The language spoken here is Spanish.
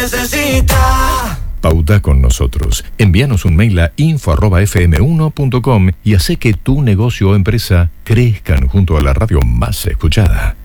necesita. Pauta con nosotros. Envíanos un mail a info@fm1.com y hace que tu negocio o empresa crezcan junto a la radio más escuchada.